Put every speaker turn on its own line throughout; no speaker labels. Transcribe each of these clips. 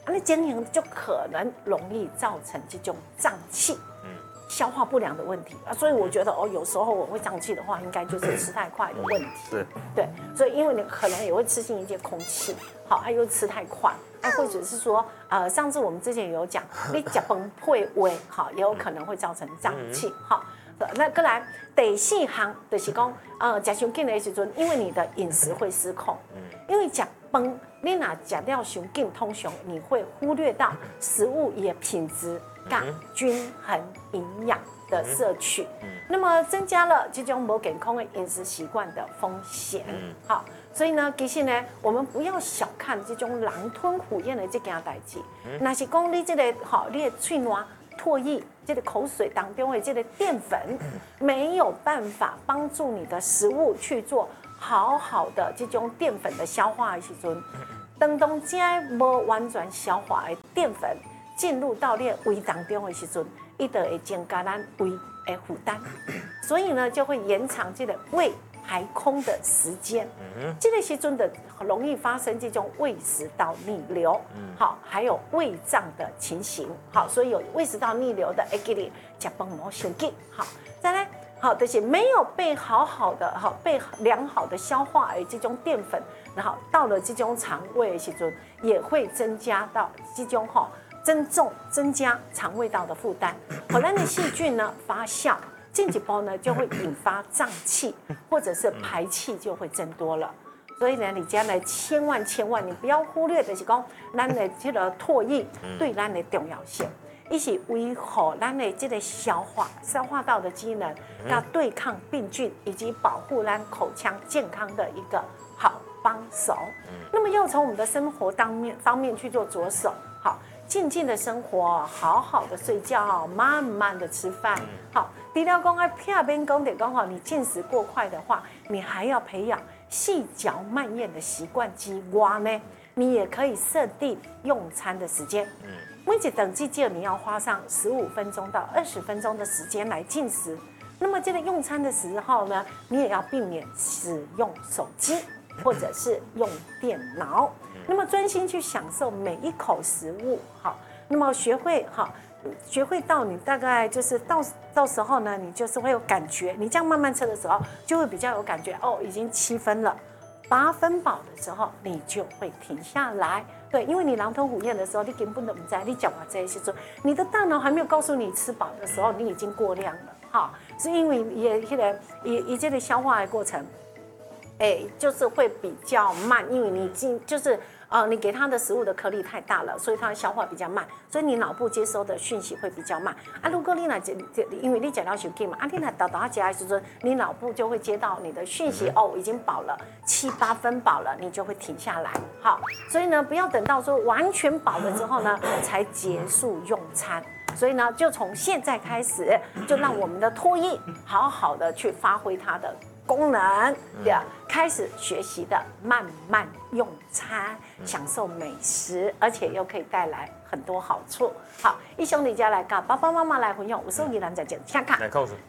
那经营就可能容易造成这种胀气。消化不良的问题啊，所以我觉得有时候我会胀气的话，应该就是吃太快的问题。
是，
对，所以因为你可能也会吃进一些空气，好，又吃太快，或者是说，上次我们之前有讲，你吃崩配胃，好，也有可能会造成胀气，好。那再来第四项就是讲，吃伤紧的时阵，因为你的饮食会失控，因为吃崩，你哪吃掉伤紧，通常你会忽略到食物也品质。均衡营养的摄取，那么增加了这种不健康的饮食习惯的风险。好，所以呢，其实呢，我们不要小看这种狼吞虎咽的这件代志。那是讲你这个你的喙暖唾液，这个口水当中的这个淀粉，没有办法帮助你的食物去做好好的这种淀粉的消化的时阵，当中这无完全消化的淀粉。进入到你的胃当中的时阵，它就会增加咱胃的负担，所以呢就会延长这个胃排空的时间。这个时阵的容易发生这种胃食道逆流，好，还有胃胀的情形，好，所以有胃食道逆流的，给你吃饭无伤紧，好，再来。好，就是没有被被良好的消化的这种淀粉，然后到了这种肠胃的时阵，也会增加到这种增加肠胃道的负担，荷兰的细菌呢发酵，进一步呢就会引发胀气，或者是排气就会增多了。所以呢，你将来千万你不要忽略的是讲，咱的这个唾液对咱的重要性，一起维护咱的这个消化道的机能，要对抗病菌以及保护咱口腔健康的一个好帮手。那么要从我们的生活方面去做着手，好。静静的生活，好好的睡觉，慢慢的吃饭。好，除了讲片边讲的讲好，你进食过快的话，你还要培养细嚼慢咽的习惯之外呢，你也可以设定用餐的时间。每一顿至少你要花上15分钟到20分钟的时间来进食。那么这个用餐的时候呢，你也要避免使用手机或者是用电脑。那么专心去享受每一口食物，好，那么学会到你大概就是到时候呢，你就是会有感觉，你这样慢慢吃的时候，就会比较有感觉已经7分了，8分饱的时候，你就会停下来。对，因为你狼吞虎咽的时候，你根本都不在，你讲完这些时候，你的大脑还没有告诉你吃饱的时候，你已经过量了，好，是因为也这个消化的过程。就是会比较慢，因为你给它的食物的颗粒太大了，所以它的消化比较慢，所以你脑部接收的讯息会比较慢啊。如果你因为你讲到手机嘛，你那倒起来的时候，你脑部就会接到你的讯息，已经饱了7、8分饱了，你就会停下来。好，所以呢，不要等到说完全饱了之后呢，才结束用餐。所以呢，就从现在开始，就让我们的唾液好好的去发挥它的功能，开始学习的慢慢用餐，享受美食，而且又可以带来很多好处。好，一兄弟家来跟爸爸妈妈来分享，有时候你人在讲下卡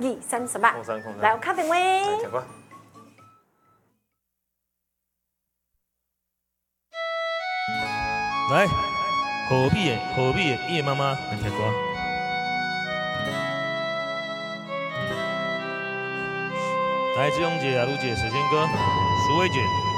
238，来我卡电话。
来，何必的叶妈妈来听歌。来，志勇姐、阿如姐、水仙哥、苏慧姐。